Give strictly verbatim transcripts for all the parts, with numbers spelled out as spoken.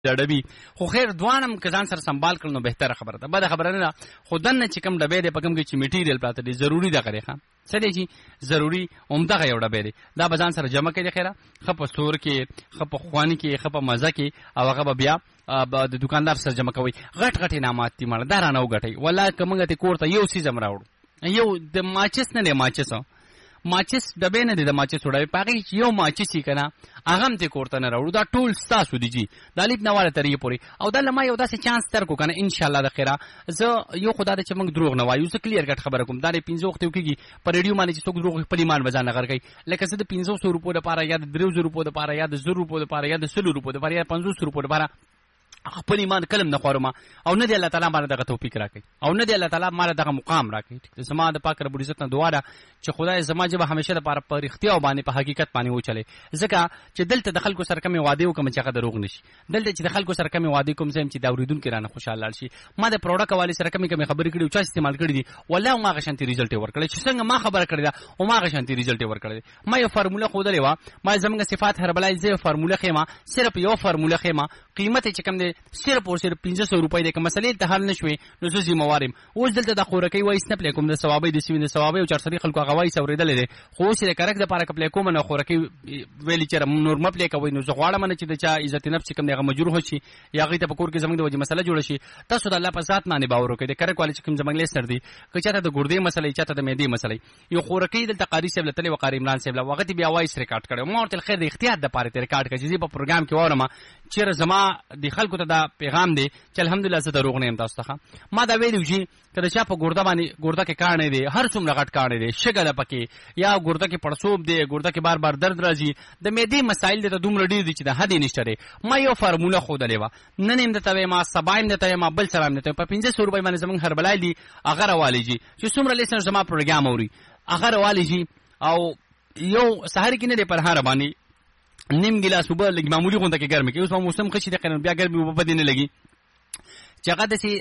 ډبي خو خیر دوانم که ځان سره سنبال کړل نو بهتره خبره ده. بده خبره نه ده خو دننه چې کوم ډبی دی په کوم کې چې میټیریل پراته دی ضروري دغه دی ښه څه دی چې ضروري همدغه یو ډبی دی. دا به ځان سره جمع کړي خیره ښه په سور کې ښه په خواني کې ښه په مزه کې او هغه به بیا د دکاندار سره جمع کوئ. غټ غټ انعامات دي مړه دا رانه وګټئ. والله که موږ ته کور ته یو څیز هم راوړو یو د ماچس نه دی ماچس ماچس ډبې نه دي د ماچس وړوي په هغې چې یو ماچس یې که نه هغه هم دې کور ته نه راوړو. دا ټول ستاسو دي جي دا لیک نه واله ترې پورې. او دا له ما یو داسې چانس درکړو که نه انشاءالله د خیره زه یو خو دا ده چې موږ دروغ نه وایو. زه کلیر کټ خبره کوم دا د پنځه وخت یو کېږي په ریډیو باندې چې څوک دروغ خپل ایمان به ځان نه غر کوي. لکه زه د پنځه سوه روپو دپاره یا د درېو زرو روپو دپاره یا د زر روپو دپاره یا د سلو روپو دپاره یا پنځوس روپو دپاره خپل ایمان کلم نه خورم او نه دی الله تعالی ماله دغه توفیق راکړي او نه دی الله تعالی ماله دغه مقام راکړي. زما د پاک رب العزت نه دعا ده چې خدای زما جبه همیشه لپاره په رښتیا باندې په حقیقت باندې وچلې. ځکه چې دلته د خلکو سره کمې وعدې وکړم چې هغه دروغ نشي. دلته چې د خلکو سره کمې وعدې کوم زم چې دا اوریدونکي رانه خوشاله شي. ما د پروډکټ والي سره کمې کمې خبرې کړې او چا استعمال کړې دي والله ما غشنتي ریزلټ ورکړل چې څنګه ما خبره کړې ده او ما غشنتي ریزلټ ورکړل. ما یو فارموله خودلې و ما زمونږ صفات هربلای زه فارموله خېما صرف یو فارموله خېما قیمت چې کم دی صرف او صرف پنځه سوه روپۍ دی. که مسلې ته حل نه شوې نو زه ذمهوار یم. اوس دلته د خورکۍ وایس نه پلی کوم د ثوابۍ د سیمې د ثوابۍ او چارسدي خلکو هغه وایس اورېدلی دی خو اوس یې د کرک دپاره که پلی کوم نو خورکۍ ویلي چې نور مه پلی کوئ. نو زه غواړم نه چې د چا عزت نفس چې کوم دی هغه مجروح شي یا هغوی ته په کور کې زموږ د وجې مسله جوړه شي. تاسو د الله په ذات باندې باور وکړئ. د کرک والي چې کوم زموږ لیسنر دي که چاته د ګردې مسله وي چاته د معدې مسله یو خورکۍ دلته قاري صاحب له تللی و قاري عمران صاحب له هغه ته بیا وایس ریکارډ کړی ما ورته خیر د اختیار دپاره یې ریکارډ کړی چې زه په پروګرام کې واورم چېرې زما د خلکو ته دا پیغام دی چې الحمدلله زه دروغ نه یم تاسو ته. ما دا ویلي چې که د چا په ګرده باندې ګرده کې کاڼی دی هر څومره غټ کاڼی دی شګه ده پکې یا ګرده کې پړسوب دی ګرده کې بار بار درد راځي د معدې مسایل دی ته دومره ډېر دي چې د حد یې نشته دی. ما یو فارموله ښودلې وه نن یم درته وایم سبا یم درته وایم بل سره یم درته وایم په پنځه سوه روپۍ باندې زموږ هربلای دي هغه راوالی جي چې څومره لیسنر زما پروګرام اوري هغه راوالی جي او یو سهار کې نه دی پر هره باندې نیم ګیلاس اوبه لږ معمولي غونډه کې ګرمې کوي. اوس موسم ښه شي دی قانون بیا ګرمې اوبه په دې نه لګي چې هغه داسې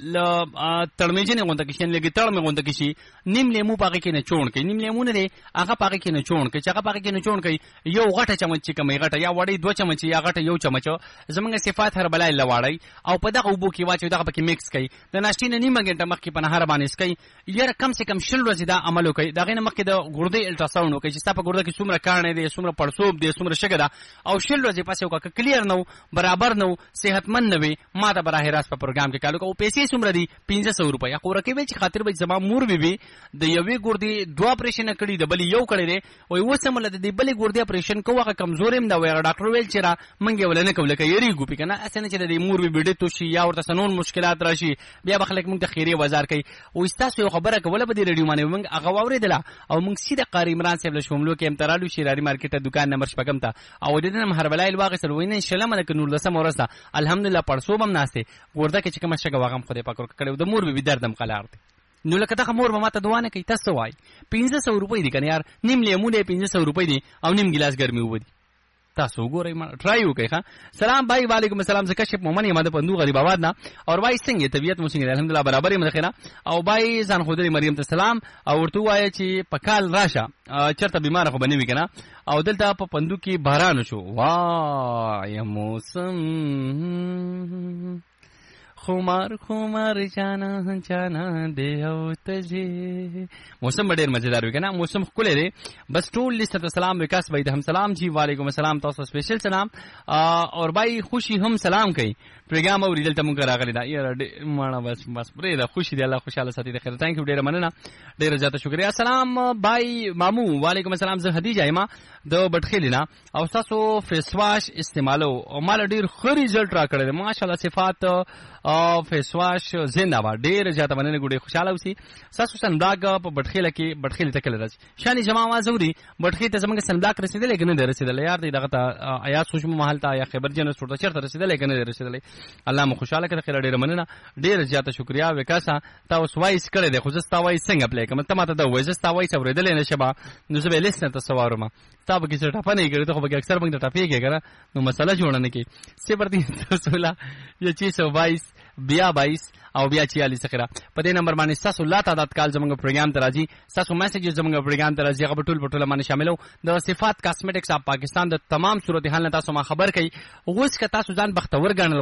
تړمېجنې غونډه کې شي لږې تړمې غونډه کې شي نیم لیمو په هغې کې نه چوڼ کوي. نیم لیمو نه دی هغه په هغې کې نه چوڼ کوي چې هغه په هغې کې نه چوڼ کوي یو غټه چمچ چې کومې غټه یا وړۍ دوه چمچې یا غټه یو چمچ زموږ صفات هربلای له واړئ او په دغه اوبو کې واچوي دغه پکې میکس کوي. د ناشتې نه نیمه ګنټه مخکې په نهاره باندې څکئ یاره کم سے کم شل ورځې دا عمل وکړئ. د هغې نه مخکې د ګردې الټراساونډ وکړئ چې ستا په ګرده کې څومره کاڼی دی څومره پړسوب دی څومره شګه ده او شل ورځې پس یې وکړه. که کلیر نه و برابر نه و صحتمند نه وې ما ته به راهې راست په پروګرام کې کار وکړه. پیسې څومره دي پنځه سوه روپۍ. خورکۍ ویل چې خاطر به زما مور بیبي د یوې ګردې دوه اپریشنه کړي د بلې یو کړی دی وایي اوس هم له د دې بلې ګردې اپریشن کوو هغه کمزور یم دا وایي هغه ډاکټر ویل چې را موږ یې وله نه کوو لکه یېرېږو پې که نه هسې نه چې د دې مور بیبي ډېر توش شي یا ورته څه نور مشکلات را شي بیا به خلک موږ ته خیرې وزار کوي. وایي ستاسو یو خبره کوله په دې ریډیو باندې موږ هغه واورېدله او موږ سیده قاري عمران صاحب له شملو کې هم ته رالو شیراري مارکېټ دکان نمبر شپږم ته او د دې نه هم هربلایل واخېستل وایي نه شلمه ده که نولسمه ورځ ده الحمدلله پړسوب هم ناست دی ګرده کې چې کومه شګه وه هغه هم خدای پاک ورکړی د مور بیبي درد هم قلار دی. نو لکه دغه مور به ما ته دعا نه کوي تاسو وایي پنځه سوه روپۍ دي که نه یار نیم لیمو دی پنځه سوه روپۍ دي او نیم ګیلاس ګرمې اوبه دي. تاسو وګورئ ټرای وکړئ. ښه سلام بھائی وعلیکم السلام زه کشف مومن یم د پندو غریب آباد نه اور بھائی څنګه طبیعت مو څنګه الحمدلله برابر یم خیره او بھائی ځان خودري مریم ته سلام او ورته وایه چې په کال راشه چېرته بیماره خو به نه وي که نه او دلته په پندو کې باران شو وای موسم خمار خمار جانا جانا دی او تجه موسم به ډېر مزېدار وي که نه موسم ښکلی دی. بس ټول لیست ته سلام وکاس بھائی ته هم سلام جی وعلیکم السلام تاسو سپیشل سلام اور بھائی خوشي هم سلام کوي پروګرام اوري دلته مونږ راغلی دا یاره ماړه بس بس پرېږده خوشي دی الله خوشحاله ساتي د خیر تھینک یو ډېره مننه ډېره زیاته شکریه. سلام بھائی مامو وعلیکم السلام زه حدیجه یم د بټخېلې نه او ستاسو فیس واش استعمالو او ماله ډېر ښه ریزلټ را کړی دی ماشاءالله صفات او فیس واش زنده‌باد ډېره زیاته مننه ګوډې خوشحاله اوسئ. ستاسو سنبلاک په بټخېله کې بټخېلې ته کله راځي شانې جما اواز اوري بټخې ته زموږ سنبلاک رسېدلی که نه دی رسېدلی یار دی دغه ته ایاز خوشمو محل ته یا خیبر جنرل سټور ته چېرته رسېدلی که نه دی رسېدلی الله مو خوشحاله کړه خیره ډېره مننه ډېره زیاته شکریه. وکاسه تا اوس وایس کړی دی خو زه ستا وایس څنګه پلی کړم ته ما ته دا ووایه زه ستا وایس اورېدلی نه شم نو زه به یې لیسنر ته څه واورم تا به کښې څه ټپه نه یې کړې ته خو به اکثر موږ ته ټپې کړې که نه نو مسله جوړه نه کړې صفر تین سو سولہ یا چھ سو بائیس بیا بایس او بیا چیالیس اخره په دې نمبر باندې تاسو لا تعداد کال زموږ پروګرام ته راځي تاسو میسیجز زموږ پروګرام ته راځي هغه ټول ټول باندې شاملو د صفات کاسمیټکس اپ پاکستان د تمام صورتحال نه تاسو ما خبر کړئ اوس که تاسو ځان بختور ګڼل